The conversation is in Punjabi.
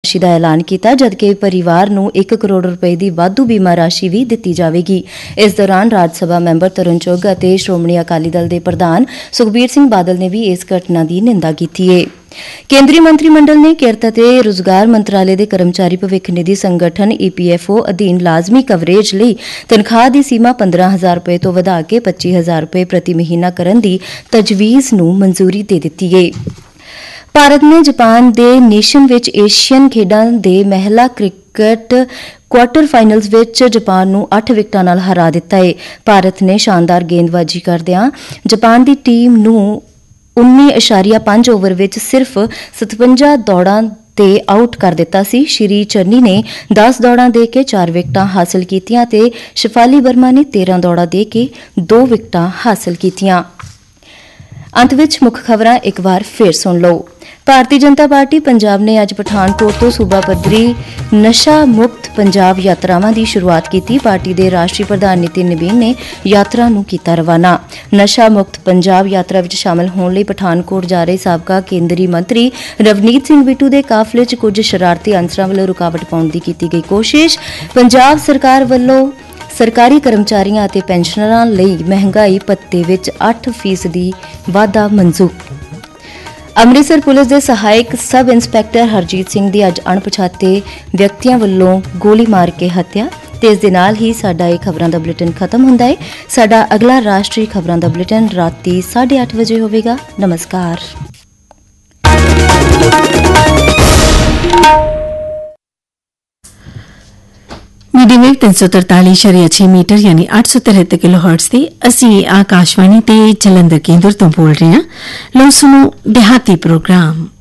ਰਾਸ਼ੀ ਦਾ ਐਲਾਨ ਕੀਤਾ, ਜਦਕਿ ਪਰਿਵਾਰ ਨੂੰ 1 ਕਰੋੜ ਰੁਪਏ ਦੀ ਵਾਧੂ ਬੀਮਾ ਰਾਸ਼ੀ ਵੀ ਦਿੱਤੀ ਜਾਵੇਗੀ। ਇਸ ਦੌਰਾਨ ਰਾਜ ਸਭਾ ਮੈਂਬਰ ਤਰੁਣ ਚੁੱਘ ਅਤੇ ਸ਼੍ਰੋਮਣੀ ਅਕਾਲੀ ਦਲ ਦੇ ਪ੍ਰਧਾਨ ਸੁਖਬੀਰ ਸਿੰਘ ਬਾਦਲ ਨੇ ਵੀ ਇਸ ਘਟਨਾ ਦੀ ਨਿੰਦਾ ਕੀਤੀ ਹੈ। ਕੇਂਦਰੀ ਮੰਤਰੀ ਮੰਡਲ ਨੇ ਕਿਰਤ ਅਤੇ ਰੁਜ਼ਗਾਰ ਮੰਤਰਾਲੇ ਦੇ ਕਰਮਚਾਰੀ ਭਵਿੱਖ ਨਿਧੀ ਸੰਗਠਨ EPFO ਅਧੀਨ ਲਾਜ਼ਮੀ ਕਵਰੇਜ ਲਈ ਤਨਖਾਹ ਦੀ ਸੀਮਾ 15,000 ਰੁਪਏ ਤੋਂ ਵਧਾ ਕੇ 25,000 ਰੁਪਏ ਪ੍ਰਤੀ ਮਹੀਨਾ ਕਰਨ ਦੀ ਤਜਵੀਜ਼ ਨੂੰ ਮਨਜ਼ੂਰੀ ਦੇ ਦਿੱਤੀ ਹੈ। ਭਾਰਤ ਨੇ ਜਾਪਾਨ ਦੇ ਨੇਸ਼ਨ ਵਿੱਚ ਏਸ਼ੀਅਨ ਖੇਡਾਂ ਦੇ ਮਹਿਲਾ ਕ੍ਰਿਕਟ ਕੁਆਰਟਰ ਫਾਈਨਲਜ਼ ਵਿੱਚ ਜਾਪਾਨ ਨੂੰ 8 ਵਿਕਟਾਂ ਨਾਲ ਹਰਾ ਦਿੱਤਾ ਹੈ। ਭਾਰਤ ਨੇ ਸ਼ਾਨਦਾਰ ਗੇਂਦਬਾਜ਼ੀ ਕਰਦਿਆਂ ਜਾਪਾਨ ਦੀ ਟੀਮ ਨੂੰ 19.5 ਓਵਰ ਵਿੱਚ ਸਿਰਫ 57 ਦੌੜਾਂ ਤੇ ਆਊਟ ਕਰ ਦਿੱਤਾ ਸੀ। ਸ਼੍ਰੀ ਚੰਨੀ ਨੇ 10 ਦੌੜਾਂ ਦੇ ਕੇ 4 ਵਿਕਟਾਂ ਹਾਸਲ ਕੀਤੀਆਂ ਤੇ ਸ਼ਿਫਾਲੀ ਵਰਮਾ ਨੇ 13 ਦੌੜਾਂ ਦੇ ਕੇ 2 ਵਿਕਟਾਂ ਹਾਸਲ ਕੀਤੀਆਂ। ਅੰਤ ਵਿੱਚ ਮੁੱਖ ਖਬਰਾਂ ਇੱਕ ਵਾਰ ਫਿਰ ਸੁਣ ਲਓ। ਭਾਰਤੀ ਜਨਤਾ ਪਾਰਟੀ ਪੰਜਾਬ ਨੇ ਅੱਜ ਪਠਾਨਕੋਟ ਤੋਂ ਸੂਬਾ ਪੱਧਰੀ ਨਸ਼ਾ ਮੁਕਤ ਪੰਜਾਬ ਯਾਤਰਾਵਾਂ ਦੀ ਸ਼ੁਰੂਆਤ ਕੀਤੀ। ਪਾਰਟੀ ਦੇ ਰਾਸ਼ਟਰੀ ਪ੍ਰਧਾਨ ਨਿਤਿਨ ਨਬੀਨ ਨੇ ਯਾਤਰਾ ਨੂੰ ਕੀਤਾ ਰਵਾਨਾ। ਨਸ਼ਾ ਮੁਕਤ ਪੰਜਾਬ ਯਾਤਰਾ ਵਿੱਚ ਸ਼ਾਮਲ ਹੋਣ ਲਈ ਪਠਾਨਕੋਟ ਜਾ ਰਹੇ ਸਾਬਕਾ ਕੇਂਦਰੀ ਮੰਤਰੀ ਰਵਨੀਤ ਸਿੰਘ ਬਿੱਟੂ ਦੇ ਕਾਫਲੇ 'ਚ ਕੁਝ ਸ਼ਰਾਰਤੀ ਅਨਸਰਾਂ ਵੱਲੋਂ ਰੁਕਾਵਟ ਪਾਉਣ ਦੀ ਕੀਤੀ ਗਈ ਕੋਸ਼ਿਸ਼। ਪੰਜਾਬ ਸਰਕਾਰ ਵੱਲੋਂ ਸਰਕਾਰੀ ਕਰਮਚਾਰੀਆਂ ਅਤੇ ਪੈਨਸ਼ਨਰਾਂ ਲਈ ਮਹਿੰਗਾਈ ਭੱਤੇ ਵਿੱਚ 8% ਵਾਧਾ ਮਨਜ਼ੂਰ। ਅੰਮ੍ਰਿਤਸਰ ਪੁਲਿਸ ਦੇ ਸਹਾਇਕ ਸਬ ਇੰਸਪੈਕਟਰ ਹਰਜੀਤ ਸਿੰਘ ਦੀ ਅੱਜ ਅਣਪਛਾਤੇ ਵਿਅਕਤੀਆਂ ਵੱਲੋਂ ਗੋਲੀ ਮਾਰ ਕੇ ਹੱਤਿਆ। ਤੇ ਇਸ ਦੇ ਨਾਲ ਹੀ ਸਾਡਾ ਇਹ ਖਬਰਾਂ ਦਾ ਬੁਲੇਟਿਨ ਖਤਮ ਹੁੰਦਾ ਹੈ। ਸਾਡਾ ਅਗਲਾ ਰਾਸ਼ਟਰੀ ਖਬਰਾਂ ਦਾ ਬੁਲੇਟਿਨ ਰਾਤੀ 8:30 ਵਜੇ ਹੋਵੇਗਾ। ਨਮਸਕਾਰ। मीडियम वेव 343.6 मीटर यानी 873 किलोहर्ट्ज ਤੇ ਅਸੀਂ ਆਕਾਸ਼ਵਾਣੀ ਤੇ ਜਲੰਧਰ ਕੇਂਦਰ ਤੋਂ ਬੋਲ ਰਹੇ ਹਾਂ। ਲੋ ਸੁਣੋ ਦਿਹਾਤੀ ਪ੍ਰੋਗਰਾਮ।